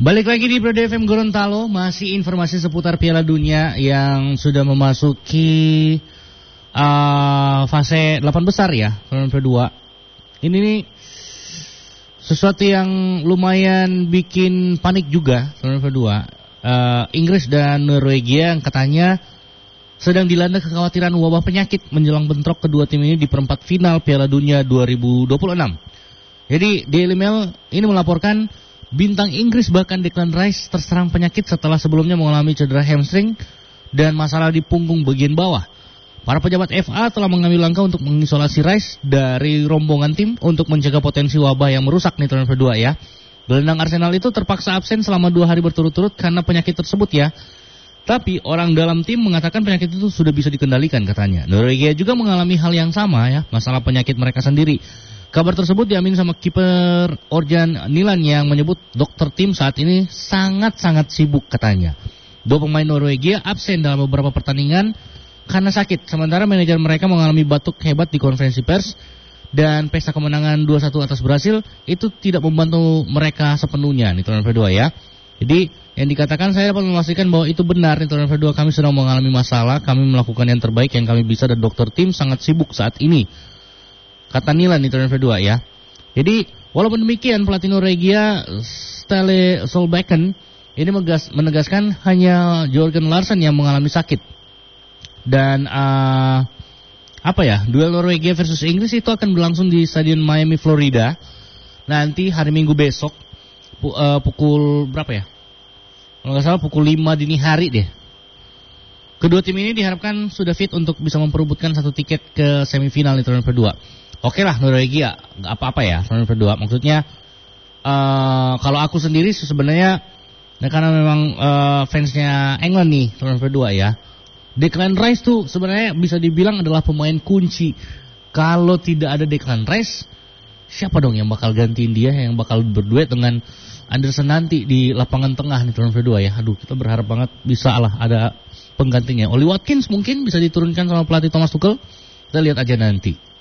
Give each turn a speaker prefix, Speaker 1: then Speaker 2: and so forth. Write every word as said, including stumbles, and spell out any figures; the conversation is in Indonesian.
Speaker 1: Balik lagi di Pro D F M Gorontalo, masih informasi seputar Piala Dunia yang sudah memasuki uh, fase delapan besar ya, Piala dua. Ini nih sesuatu yang lumayan bikin panik juga, Piala dua. Uh, Inggris dan Norwegia yang katanya sedang dilanda kekhawatiran wabah penyakit menjelang bentrok kedua tim ini di perempat final Piala Dunia dua ribu dua puluh enam. Jadi Daily Mail ini melaporkan bintang Inggris bahkan Declan Rice terserang penyakit setelah sebelumnya mengalami cedera hamstring dan masalah di punggung bagian bawah. Para pejabat F A telah mengambil langkah untuk mengisolasi Rice dari rombongan tim untuk mencegah potensi wabah yang merusak nih turnamen kedua ya. Gelandang Arsenal itu terpaksa absen selama dua hari berturut-turut karena penyakit tersebut ya. Tapi orang dalam tim mengatakan penyakit itu sudah bisa dikendalikan katanya. Norwegia juga mengalami hal yang sama ya, masalah penyakit mereka sendiri. Kabar tersebut diamin sama kiper Orjan Nilan yang menyebut dokter tim saat ini sangat-sangat sibuk katanya. Dua pemain Norwegia absen dalam beberapa pertandingan karena sakit. Sementara manajer mereka mengalami batuk hebat di konferensi pers. Dan pesta kemenangan dua satu atas Brasil itu tidak membantu mereka sepenuhnya nih turnamen kedua ya. Jadi yang dikatakan saya dapat memastikan bahwa itu benar nih turnamen kedua kami sedang mengalami masalah. Kami melakukan yang terbaik yang kami bisa dan dokter tim sangat sibuk saat ini. Kata Nilan di turnamen kedua ya. Jadi walaupun demikian pelatih Norwegia Ståle Solbakken ini megas, menegaskan hanya Jørgen Larsen yang mengalami sakit. Dan uh, apa ya, duel Norwegia versus Inggris itu akan berlangsung di Stadion Miami Florida nanti hari Minggu besok pu, uh, pukul berapa ya? Kalau nggak salah pukul lima dini hari deh. Kedua tim ini diharapkan sudah fit untuk bisa memperebutkan satu tiket ke semifinal di turnamen kedua. Oke lah Norwegia, nggak apa-apa ya turnamen kedua. Maksudnya uh, kalau aku sendiri sebenarnya ya karena memang uh, fansnya England nih turnamen kedua ya. Declan Rice tuh sebenarnya bisa dibilang adalah pemain kunci. Kalau tidak ada Declan Rice, siapa dong yang bakal gantiin dia, yang bakal berduet dengan Anderson nanti di lapangan tengah nih turnamen kedua ya. Aduh, kita berharap banget bisa lah ada penggantinya. Oli Watkins mungkin bisa diturunkan sama pelatih Thomas Tuchel. Kita lihat aja nanti.